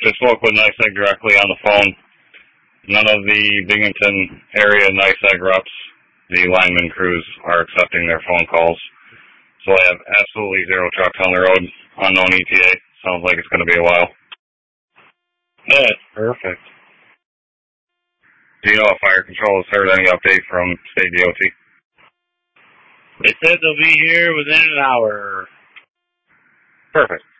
Just spoke with NYSEG directly on the phone. None of the Binghamton area NYSEG reps, the lineman crews, are accepting their phone calls. So I have absolutely zero trucks on the road. Unknown ETA. Sounds like it's going to be a while. Yeah, perfect. Do you know if Fire Control has heard any update from State DOT? They said they'll be here within an hour. Perfect.